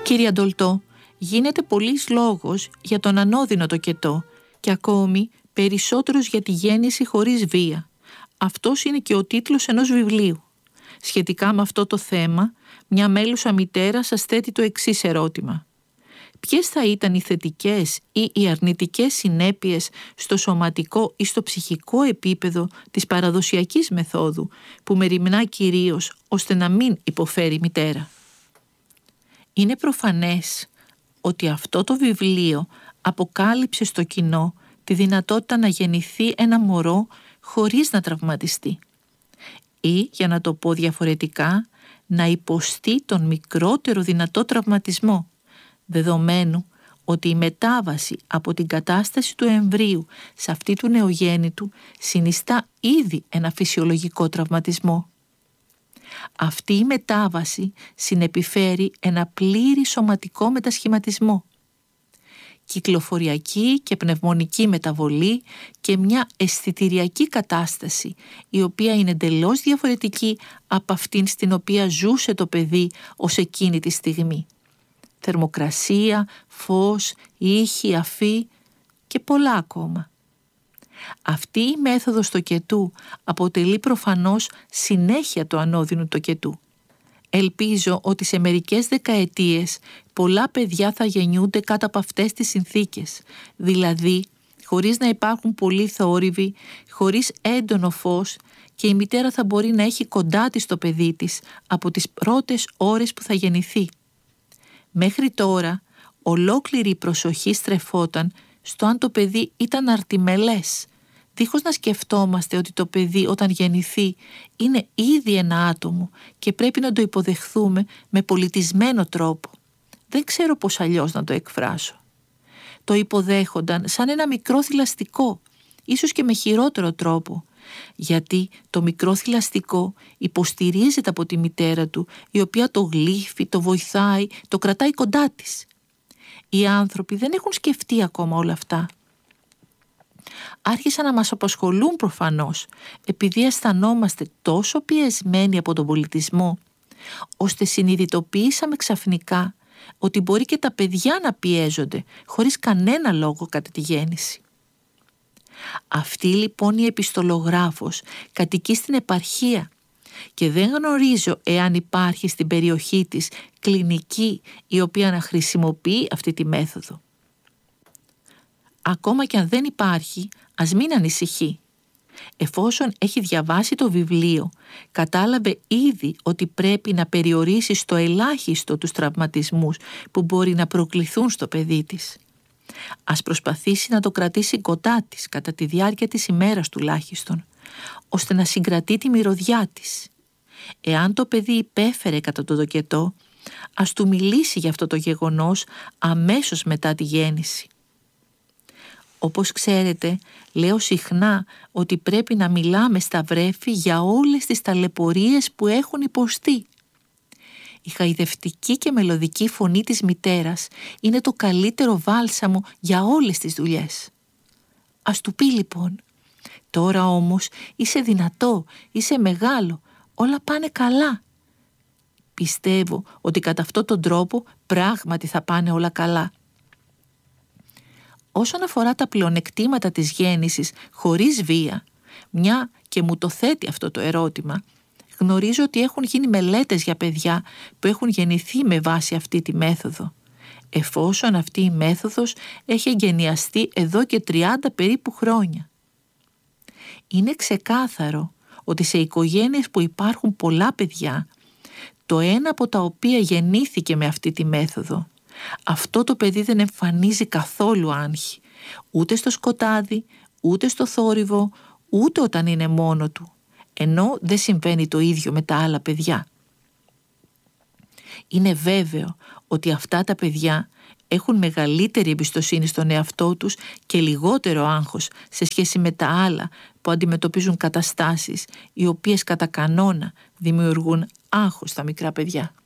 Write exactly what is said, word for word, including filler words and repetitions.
Κύριε Αντολτό, γίνεται πολύς λόγος για τον ανώδυνο τοκετό και ακόμη περισσότερος για τη γέννηση χωρίς βία. Αυτός είναι και ο τίτλος ενός βιβλίου. Σχετικά με αυτό το θέμα, μια μέλουσα μητέρα σας θέτει το εξής ερώτημα. Ποιες θα ήταν οι θετικές ή οι αρνητικές συνέπειες στο σωματικό ή στο ψυχικό επίπεδο της παραδοσιακής μεθόδου που μεριμνά κυρίως ώστε να μην υποφέρει η μητέρα? Είναι προφανές ότι αυτό το βιβλίο αποκάλυψε στο κοινό τη δυνατότητα να γεννηθεί ένα μωρό χωρίς να τραυματιστεί ή, για να το πω διαφορετικά, να υποστεί τον μικρότερο δυνατό τραυματισμό, δεδομένου ότι η μετάβαση από την κατάσταση του εμβρίου σε αυτή του νεογέννητου συνιστά ήδη ένα φυσιολογικό τραυματισμό. Αυτή η μετάβαση συνεπιφέρει ένα πλήρη σωματικό μετασχηματισμό, κυκλοφοριακή και πνευμονική μεταβολή και μια αισθητηριακή κατάσταση η οποία είναι εντελώς διαφορετική από αυτήν στην οποία ζούσε το παιδί ως εκείνη τη στιγμή. Θερμοκρασία, φως, ήχη, αφή και πολλά ακόμα. Αυτή η μέθοδος τοκετού αποτελεί προφανώς συνέχεια του ανώδυνου τοκετού. Ελπίζω ότι σε μερικές δεκαετίες πολλά παιδιά θα γεννιούνται κάτω από αυτές τις συνθήκες, δηλαδή χωρίς να υπάρχουν πολλοί θόρυβοι, χωρίς έντονο φως και η μητέρα θα μπορεί να έχει κοντά της το παιδί της από τις πρώτες ώρες που θα γεννηθεί. Μέχρι τώρα ολόκληρη η προσοχή στρεφόταν στο αν το παιδί ήταν αρτιμελές, δίχως να σκεφτόμαστε ότι το παιδί όταν γεννηθεί είναι ήδη ένα άτομο και πρέπει να το υποδεχθούμε με πολιτισμένο τρόπο. Δεν ξέρω πώς αλλιώς να το εκφράσω. Το υποδέχονταν σαν ένα μικρό θηλαστικό, ίσως και με χειρότερο τρόπο, γιατί το μικρό θηλαστικό υποστηρίζεται από τη μητέρα του, η οποία το γλύφει, το βοηθάει, το κρατάει κοντά της. Οι άνθρωποι δεν έχουν σκεφτεί ακόμα όλα αυτά. Άρχισαν να μας απασχολούν προφανώς, επειδή αισθανόμαστε τόσο πιεσμένοι από τον πολιτισμό, ώστε συνειδητοποιήσαμε ξαφνικά ότι μπορεί και τα παιδιά να πιέζονται χωρίς κανένα λόγο κατά τη γέννηση. Αυτή λοιπόν η επιστολογράφος κατοικεί στην επαρχία και δεν γνωρίζω εάν υπάρχει στην περιοχή της κλινική η οποία να χρησιμοποιεί αυτή τη μέθοδο. Ακόμα και αν δεν υπάρχει, ας μην ανησυχεί. Εφόσον έχει διαβάσει το βιβλίο, κατάλαβε ήδη ότι πρέπει να περιορίσει στο ελάχιστο τους τραυματισμούς που μπορεί να προκληθούν στο παιδί της. Ας προσπαθήσει να το κρατήσει κοντά της κατά τη διάρκεια της ημέρας τουλάχιστον, ώστε να συγκρατεί τη μυρωδιά της. Εάν το παιδί υπέφερε κατά το τοκετό, ας του μιλήσει για αυτό το γεγονός αμέσως μετά τη γέννηση. Όπως ξέρετε, λέω συχνά ότι πρέπει να μιλάμε στα βρέφη για όλες τις ταλαιπωρίες που έχουν υποστεί. Η χαϊδευτική και μελωδική φωνή της μητέρας είναι το καλύτερο βάλσαμο για όλες τις δουλειές. Ας του πει λοιπόν, τώρα όμως είσαι δυνατό, είσαι μεγάλο, όλα πάνε καλά. Πιστεύω ότι κατά αυτόν τον τρόπο πράγματι θα πάνε όλα καλά. Όσον αφορά τα πλεονεκτήματα της γέννησης χωρίς βία, μια και μου το θέτει αυτό το ερώτημα, γνωρίζω ότι έχουν γίνει μελέτες για παιδιά που έχουν γεννηθεί με βάση αυτή τη μέθοδο, εφόσον αυτή η μέθοδος έχει εγκαινιαστεί εδώ και τριάντα περίπου χρόνια. Είναι ξεκάθαρο ότι σε οικογένειες που υπάρχουν πολλά παιδιά, το ένα από τα οποία γεννήθηκε με αυτή τη μέθοδο, αυτό το παιδί δεν εμφανίζει καθόλου άγχη, ούτε στο σκοτάδι, ούτε στο θόρυβο, ούτε όταν είναι μόνο του, ενώ δεν συμβαίνει το ίδιο με τα άλλα παιδιά. Είναι βέβαιο ότι αυτά τα παιδιά έχουν μεγαλύτερη εμπιστοσύνη στον εαυτό τους και λιγότερο άγχος σε σχέση με τα άλλα που αντιμετωπίζουν καταστάσεις οι οποίες κατά κανόνα δημιουργούν άγχος στα μικρά παιδιά.